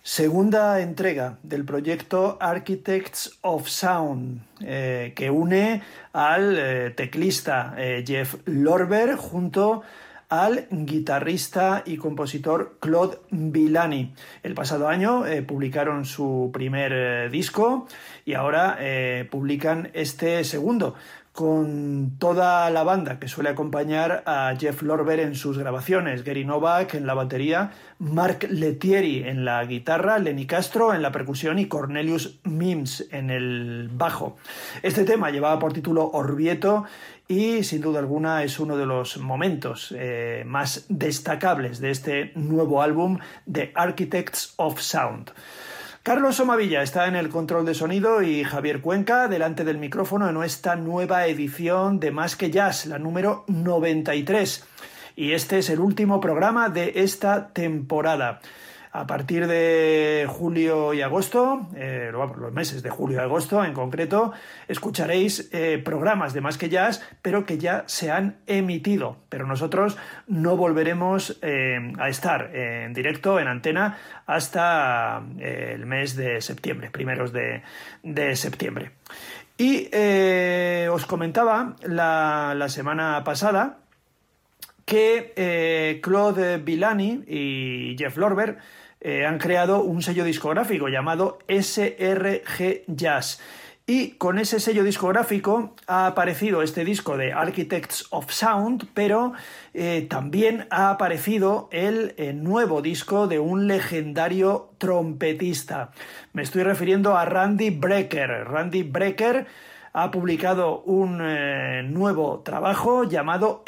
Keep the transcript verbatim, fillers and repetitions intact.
Segunda entrega del proyecto Architects of Sound, eh, que une al eh, teclista eh, Jeff Lorber junto al guitarrista y compositor Claude Villani. El pasado año eh, publicaron su primer eh, disco y ahora eh, publican este segundo, con toda la banda que suele acompañar a Jeff Lorber en sus grabaciones: Gary Novak en la batería, Mark Lettieri en la guitarra, Lenny Castro en la percusión y Cornelius Mims en el bajo. Este tema llevaba por título Orvieto y sin duda alguna es uno de los momentos eh, más destacables de este nuevo álbum de Architects of Sound. Carlos Somavilla está en el control de sonido y Javier Cuenca delante del micrófono en esta nueva edición de Más que Jazz, la número noventa y tres. Y este es el último programa de esta temporada. A partir de julio y agosto, eh, los meses de julio y agosto en concreto, escucharéis eh, programas de Más que Jazz, pero que ya se han emitido. Pero nosotros no volveremos eh, a estar en directo, en antena, hasta eh, el mes de septiembre, primeros de, de septiembre. Y eh, os comentaba la, la semana pasada que eh, Claude Villani y Jeff Lorber eh, han creado un sello discográfico llamado S R G Jazz. Y con ese sello discográfico ha aparecido este disco de Architects of Sound, pero eh, también ha aparecido el eh, nuevo disco de un legendario trompetista. Me estoy refiriendo a Randy Brecker. Randy Brecker ha publicado un eh, nuevo trabajo llamado